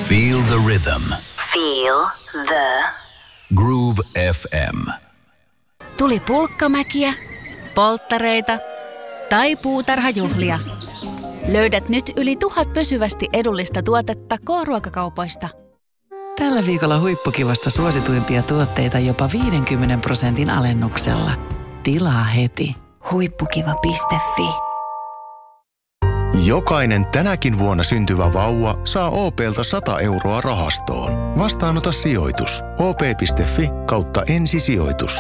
Feel the rhythm. Feel the Groove FM. Tuli pulkkamäkiä, polttareita tai puutarhajuhlia. Löydät nyt yli 1000 pysyvästi edullista tuotetta K-ruokakaupoista. Tällä viikolla huippukivasta suosituimpia tuotteita jopa 50% alennuksella. Tilaa heti. huippukiva.fi. Jokainen tänäkin vuonna syntyvä vauva saa OP:lta 100 € rahastoon. Vastaanota sijoitus. op.fi/ensisijoitus.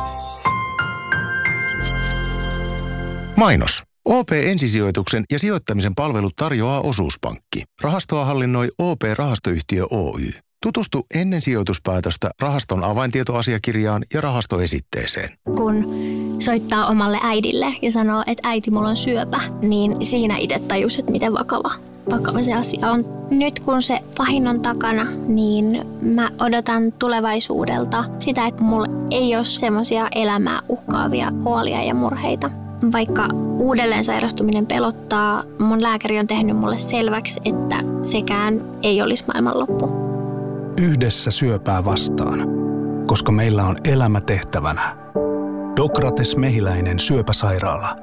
Mainos. OP-ensisijoituksen ja sijoittamisen palvelut tarjoaa Osuuspankki. Rahastoa hallinnoi OP-rahastoyhtiö Oy. Tutustu ennen sijoituspäätöstä rahaston avaintietoasiakirjaan ja rahastoesitteeseen. Kun soittaa omalle äidille ja sanoo, että äiti, mulla on syöpä, niin siinä itse tajus, että miten vakava se asia on. Nyt kun se pahin on takana, niin mä odotan tulevaisuudelta sitä, että mulla ei ole semmoisia elämää uhkaavia huolia ja murheita. Vaikka uudelleen sairastuminen pelottaa, mun lääkäri on tehnyt mulle selväksi, että sekään ei olisi maailmanloppu. Yhdessä syöpää vastaan, koska meillä on elämä tehtävänä. Dokrates Mehiläinen syöpäsairaala.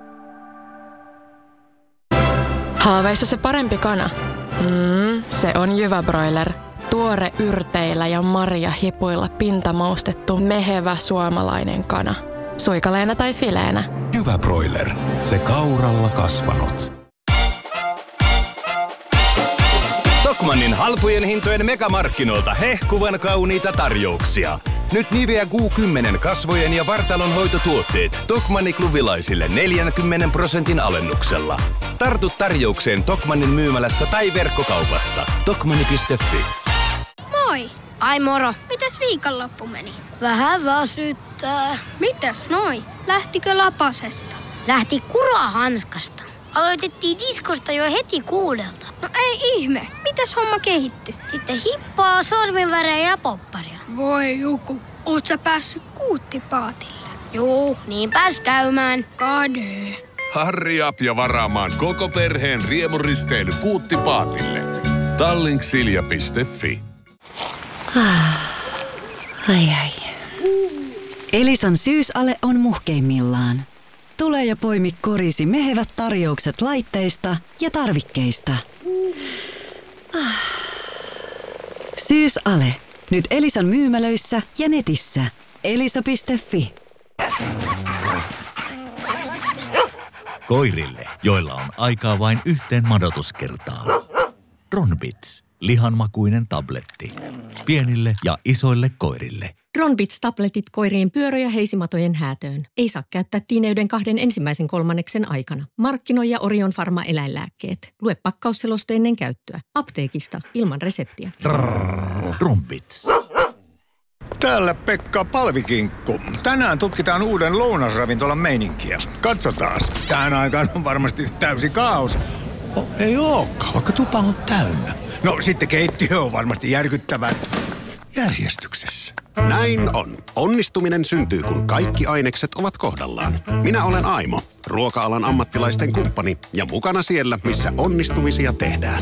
Haaveissa se parempi kana? Se on Jyväbroiler. Tuore yrteillä ja marjahipuilla pintamaustettu mehevä suomalainen kana. Suikaleena tai fileenä. Jyväbroiler. Se kauralla kasvanut. Tokmannin halpojen hintojen megamarkkinoilta hehkuvan kauniita tarjouksia. Nyt Nivea Q10 kasvojen ja vartalon hoitotuotteet Tokmanni-klubilaisille 40% alennuksella. Tartu tarjoukseen Tokmannin myymälässä tai verkkokaupassa. Tokmanni.fi. Moi! Ai moro! Mitäs viikonloppu meni? Vähän väsyttää. Mitäs noi? Lähtikö lapasesta? Lähti kurahanskasta. Aloitettiin diskosta jo heti 6. No ei ihme. Mitäs homma kehittyi? Sitten hippaa, sorminvärejä ja popparia. Voi Juku, oot sä päässyt kuuttipaatille? Juu, niin pääs käymään. Kade. Hurry up ja varaamaan koko perheen riemuristeily Kuuttipaatille. Tallinksilja.fi. Ai. Elisan syysale on muhkeimmillaan. Tule ja poimi korisi mehevät tarjoukset laitteista ja tarvikkeista. Syysale. Nyt Elisan myymälöissä ja netissä. Elisa.fi. Koirille, joilla on aikaa vain yhteen madotuskertaan. Ronbits. Lihanmakuinen tabletti. Pienille ja isoille koirille. Ronbits-tabletit koirien pyörö- ja heisimatojen häätöön. Ei saa käyttää tiineyden 2 ensimmäisen kolmanneksen aikana. Markkinoija Orion Pharma eläinlääkkeet. Lue pakkausseloste ennen käyttöä. Apteekista ilman reseptiä. Ronbits. Täällä Pekka Palvikinkku. Tänään tutkitaan uuden lounasravintolan meininkiä. Katsotaas. Tähän aikaan on varmasti täysi kaos. Ei ookaan, vaikka tupa on täynnä. No sitten keittiö on varmasti järkyttävän järjestyksessä. Näin on. Onnistuminen syntyy, kun kaikki ainekset ovat kohdallaan. Minä olen Aimo, ruoka-alan ammattilaisten kumppani ja mukana siellä, missä onnistumisia tehdään.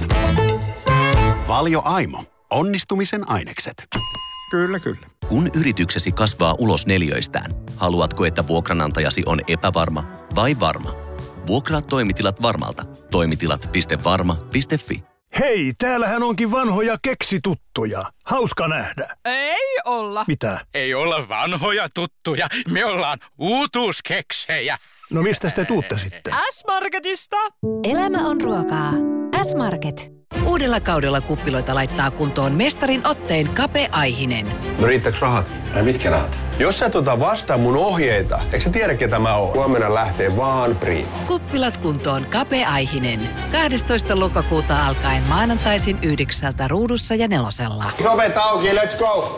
Valio Aimo. Onnistumisen ainekset. Kyllä. Kun yrityksesi kasvaa ulos neliöistään, haluatko, että vuokranantajasi on epävarma vai varma? Vuokraa toimitilat Varmalta. Toimitilat.varma.fi. Hei, täällähän onkin vanhoja keksituttuja. Hauska nähdä. Ei olla. Mitä? Ei olla vanhoja tuttuja. Me ollaan uutuuskeksejä. No mistä te tuutte sitten? S-Marketista. Elämä on ruokaa. S-Market. Uudella kaudella kuppiloita laittaa kuntoon mestarin otteen Kape Aihinen. No riittääkö rahat? Ai mitkä rahat? Jos sä et ota vastaan mun ohjeita, eikö sä tiedä ketä mä oon? Huomenna lähtee vaan Prima. Kuppilat kuntoon Kape Aihinen. 12. lokakuuta alkaen maanantaisin 9 Ruudussa ja 4. Sovet auki, let's go!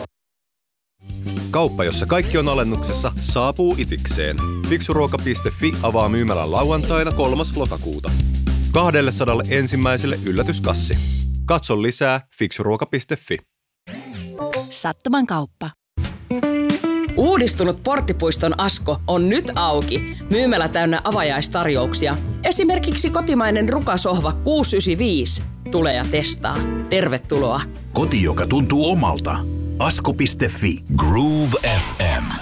Kauppa, jossa kaikki on alennuksessa, saapuu itikseen. Fiksuruoka.fi avaa myymälän lauantaina 3. lokakuuta. 200 ensimmäiselle yllätyskassi. Katso lisää fiksuruoka.fi. Sattuman kauppa. Uudistunut Porttipuiston Asko on nyt auki. Myymälä täynnä avajaistarjouksia. Esimerkiksi kotimainen rukasohva 695. Tule ja testaa. Tervetuloa. Koti, joka tuntuu omalta. Asko.fi. Groove FM.